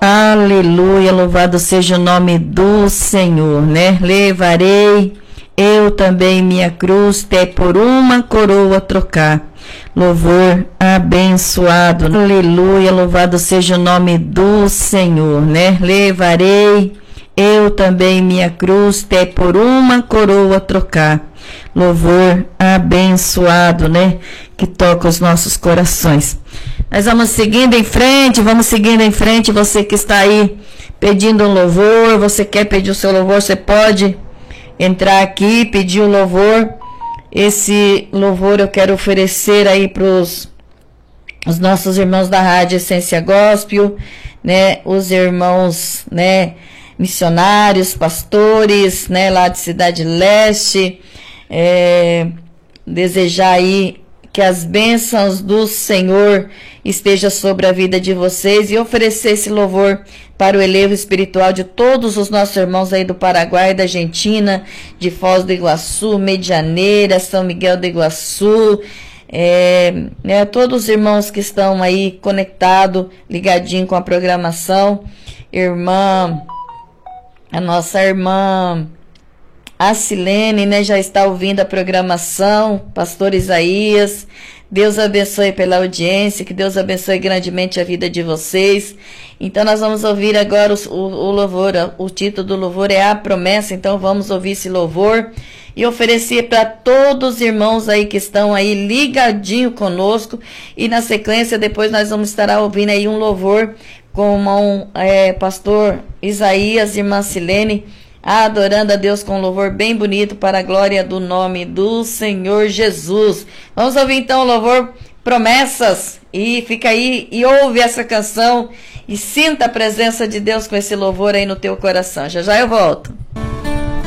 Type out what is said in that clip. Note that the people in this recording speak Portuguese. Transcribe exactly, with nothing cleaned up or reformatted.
Aleluia, louvado seja o nome do Senhor, né? Levarei eu também minha cruz, até por uma coroa trocar. Louvor abençoado, aleluia, louvado seja o nome do Senhor, né? Levarei eu também minha cruz, até por uma coroa trocar. Louvor abençoado, né? Que toca os nossos corações. Nós vamos seguindo em frente, vamos seguindo em frente. Você que está aí pedindo um louvor, você quer pedir o seu louvor, você pode entrar aqui, pedir o louvor. Esse louvor eu quero oferecer aí para os nossos irmãos da Rádio Essência Gospel, né? Os irmãos, né? Missionários, pastores, né? Lá de Cidade Leste. É, desejar aí que as bênçãos do Senhor estejam sobre a vida de vocês e oferecer esse louvor para o elevo espiritual de todos os nossos irmãos aí do Paraguai, da Argentina, de Foz do Iguaçu, Medianeira, São Miguel do Iguaçu, é, né, todos os irmãos que estão aí conectados, ligadinho com a programação. Irmã, a nossa irmã a Silene, né, já está ouvindo a programação, pastor Isaías, Deus abençoe pela audiência, que Deus abençoe grandemente a vida de vocês. Então nós vamos ouvir agora o, o, o louvor, o título do louvor é A Promessa, então vamos ouvir esse louvor e oferecer para todos os irmãos aí que estão aí ligadinho conosco, e na sequência depois nós vamos estar ouvindo aí um louvor com o é, pastor Isaías e irmã Silene, adorando a Deus com um louvor bem bonito para a glória do nome do Senhor Jesus. Vamos ouvir então o louvor Promessas, e fica aí e ouve essa canção e sinta a presença de Deus com esse louvor aí no teu coração. Já já eu volto.